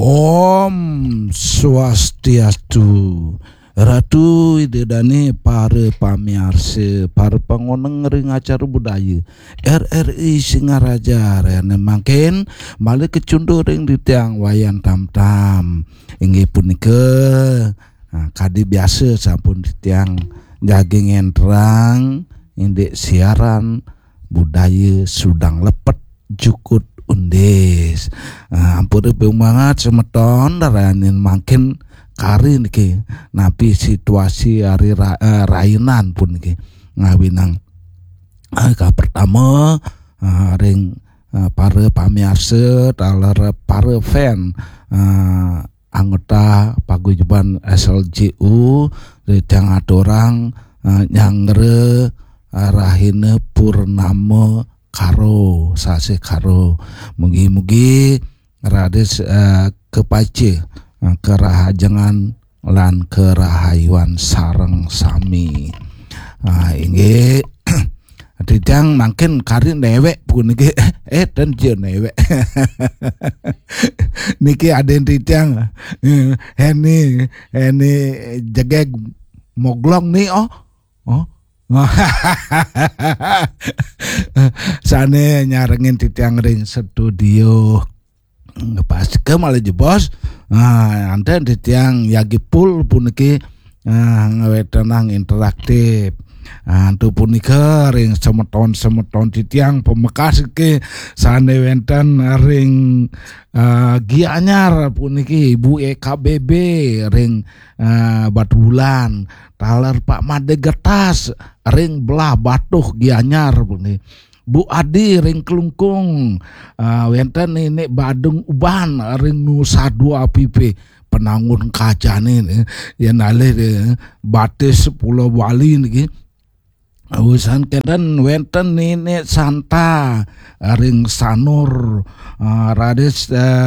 Om Swastiastu. Ratu idedane para pamiarsa, para pangoneng acara budaya RRI Singaraja rene mangken malih kecundur ring di tiang wayan tam-tam inggih punika kadi biasa sampun di tiang jaging entrang indek siaran budaya Sudang Lepet Jukut Undes. Ampun banget semeton daranin mangkin kari niki napi situasi hari rainan pun niki ngawinang pertama ring para pamiarsa taler para fan anggota paguyuban SLJU redang adorang nyangre rahina purnama karo sase karo mugi-mugi rades kepace kerahajangan lan kerahayuan sareng sami. Inggih dijang mangkin kari newek pun niki dan je newek niki aden dijang ini jegeg moglong nih oh sane nyarengin titiang ring studio pas ke malah jebos anda di tiang yagi pul puniki ngawetenang interaktif antu punika ring semeton di tiang pemekas ke sane wenten ring Gianyar puniki Ibu EKBB ring Batulan taler Pak Made Getas ring belah Batuh Gianyar puniki Bu Adi ring Kelungkung wenten ini Badung Uban ring Nusa Dua Pipe penangun kajane ya nale batis Pulau Bali niki usan kedan wenten ini Santa ring Sanur rades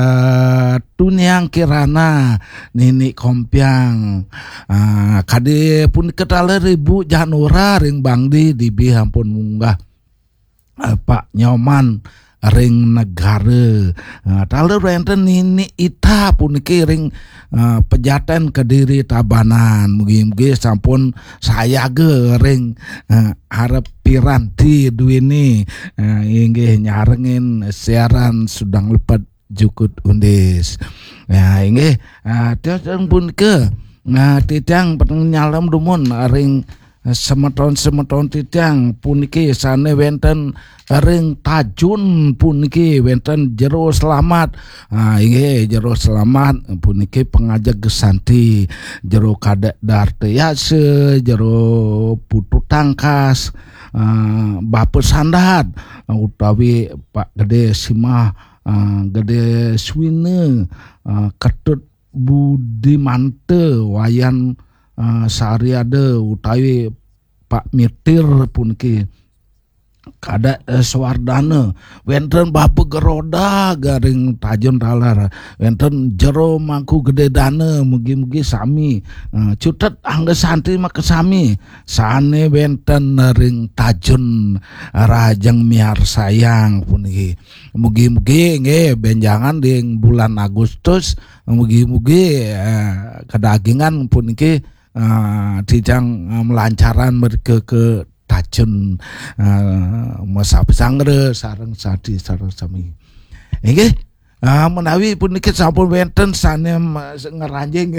Tuniang Kirana nini Kompiang kade pun ketaler Ibu Janura ring Bangdi di bihampun munggah Pak Nyoman ring negara taler wenten ini ita puniki ring Pejaten Kediri Tabanan mugi-mugi sampun saya ge ring harap piranti duwini inggih nyarengin siaran Sudang Lepet Jukut Undes inggih tiang pun ke titiang nyalem dumun ring semeton titiang puniki sane wenten ring Tajun puniki wenten Jero Selamat inggih Jero Selamat puniki pengajak gesanti Jero Kadek Darteyase Jero Putu Tangkas Bapak Sandat utawi Pak Gede Simah Gede Swine Ketut Budi Mante Wayan Sariade utawi Pak Mitir puniki kada Swardana wenten Bapak Geroda garing Tajun talar wenten Jero Mangku Gede Dana mugi-mugi sami cutet angge santri make sami sane wenten ring Tajun Rajang Miar Sayang puniki mugi-mugi nggih benjangan di bulan Agustus mugi-mugi kedagingan puniki dijang melancaran mereka ke Tajun masa pesangre sareng sadi sareng sami inggih menawi puniki sampun wenten sanem ngeranjing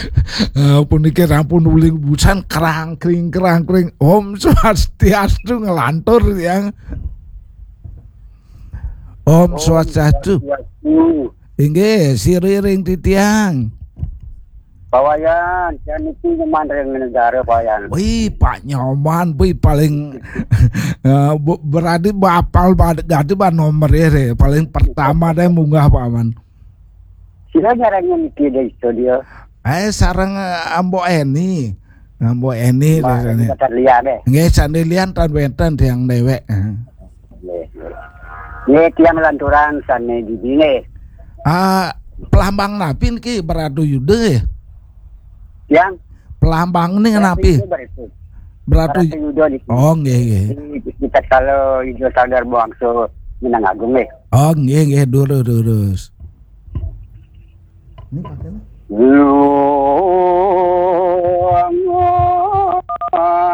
puniki rampun uling busan kerang kring Om Swastiastu ngelantur yang Om Swastiastu inggih siriring titiang Pawayan, yan itu nyaman ring negara pawayan. Wih, Pak Nyoman, wih paling berarti bapal gadi ba nomor ya, paling pertama deh munggah Pak Man. Sila nyarangnya niki di studio. Sarang Ambo Eni Kata lian deh. Nggih sandelian tan wenten tiang dewek. Nggih tiang lanturan sane di bine. Pelambang napi niki beradu yude. Yang pelambang ini napi? Beratu yudo di. Oh nggih. Kita kalau yudo sadar bangso Minang Agung nggih. Oh nggih durus. Ini pakai luang